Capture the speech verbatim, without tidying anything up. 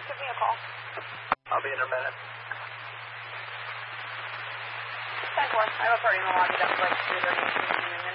give me a call. I'll be in a minute. ten four. I have a party in the lobby that's like three thirty.